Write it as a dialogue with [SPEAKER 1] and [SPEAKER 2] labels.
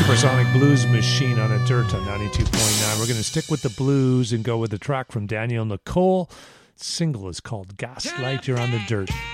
[SPEAKER 1] Supersonic Blues Machine on a Dirt on 92.9. We're going to stick with the blues and go with a track from Daniel Nicole. Single is called Gaslight. You're on the Dirt.